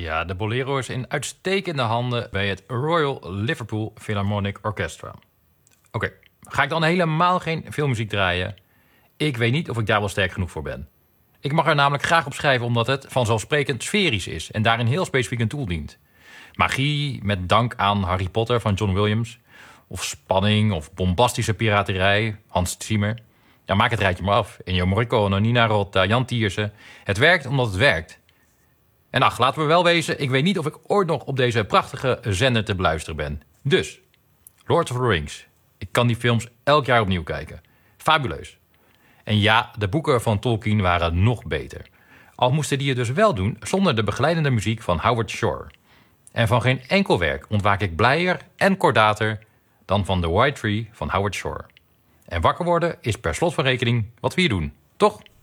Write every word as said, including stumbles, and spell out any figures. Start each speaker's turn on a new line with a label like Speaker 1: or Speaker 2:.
Speaker 1: Ja, de Bolero is in uitstekende handen bij het Royal Liverpool Philharmonic Orchestra. Oké, okay, ga ik dan helemaal geen filmmuziek draaien? Ik weet niet of ik daar wel sterk genoeg voor ben. Ik mag er namelijk graag op schrijven omdat het vanzelfsprekend sferisch is en daarin heel specifiek een tool dient. Magie, met dank aan Harry Potter van John Williams, of spanning of bombastische piraterij, Hans Zimmer. Ja, maak het rijtje maar af. Ennio Morricone, Nina Rota, Jan Tiersen. Het werkt omdat het werkt. En ach, laten we wel wezen, ik weet niet of ik ooit nog op deze prachtige zender te beluisteren ben. Dus, Lord of the Rings. Ik kan die films elk jaar opnieuw kijken. Fabuleus. En ja, de boeken van Tolkien waren nog beter. Al moesten die het dus wel doen zonder de begeleidende muziek van Howard Shore. En van geen enkel werk ontwaak ik blijer en kordater dan van The White Tree van Howard Shore. En wakker worden is per slot van rekening wat we hier doen, toch?